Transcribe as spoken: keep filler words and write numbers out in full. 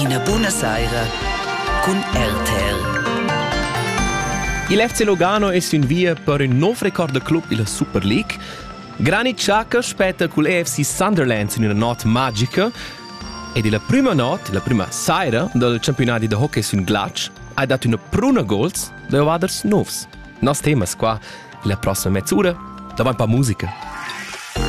Ina buna saira cun R T L. Il F C Lugano è in via per un nuovo record del club della Super League. Granit Xhaka spetta con l'E F C Sunderland in una notte magica e della prima notte, la prima saira del campionato di hockey su ghiaccio ha dato una pruna goals da vaders novs. Nos temas qua la prossima mezz'ora, davanti un po' musica.